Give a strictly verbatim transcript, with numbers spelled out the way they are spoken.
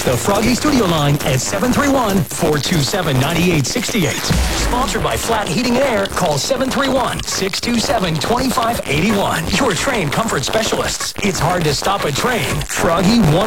the Froggy Studio line at seven three one, four two seven, nine eight six eight. Sponsored by Flat Heating and Air. Call seven three one, six two seven, two five eight one. Your train comfort specialists. It's hard to stop a train. Froggy one.